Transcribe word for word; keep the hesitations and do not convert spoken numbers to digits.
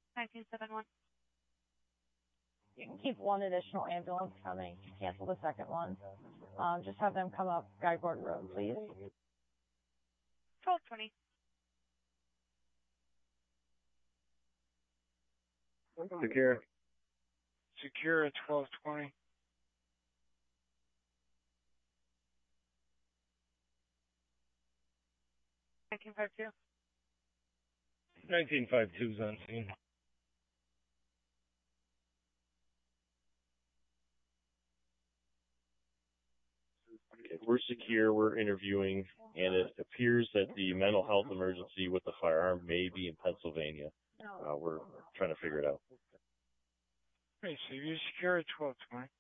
nineteen seventy-one. You can keep one additional ambulance coming. Cancel the second one. Um, just have them come up Guideboard Road, please. twelve twenty. Secure. Secure at twelve twenty. nineteen fifty-two. nineteen fifty-two is on scene. Okay, we're secure, we're interviewing, and it appears that the mental health emergency with the firearm may be in Pennsylvania. Uh, we're trying to figure it out. Okay, so you're secure at twelve twenty.